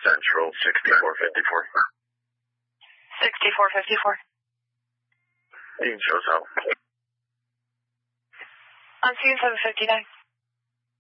Central 6454. 6454. Dean shows out. I'm seeing 759.